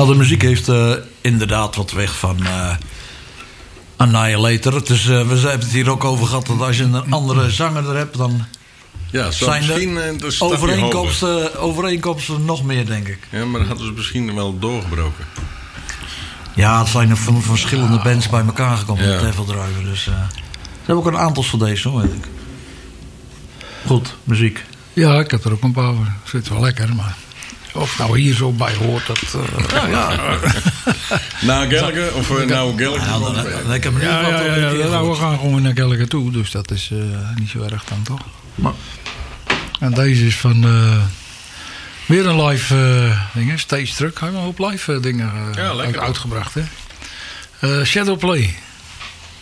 Nou, de muziek heeft inderdaad wat weg van Annihilator. Het is, we hebben het hier ook over gehad dat als je een andere zanger er hebt, dan zijn er overeenkomsten nog meer, denk ik. Ja, maar dan hadden ze misschien wel doorgebroken. Ja, het zijn er van verschillende bands bij elkaar gekomen met Devil Driver. Dus, ze hebben ook een aantal van deze, hoor, weet ik. Goed, muziek. Ja, ik heb er ook een paar. Zit wel lekker, maar of nou hier zo bij hoort, dat... Na Gallagher? Of nou Gallagher? Nou, we gaan gewoon naar Gallagher toe, dus dat is niet zo erg dan, toch? Maar. En deze is van weer een live Stage Truck. Hij heeft een hoop live dingen uitgebracht, hè? Shadowplay.